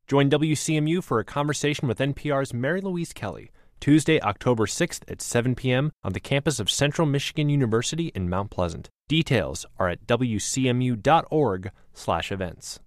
Join WCMU for a conversation with NPR's Mary Louise Kelly, Tuesday, October 6th at 7 p.m. on the campus of Central Michigan University in Mount Pleasant. Details are at wcmu.org/events.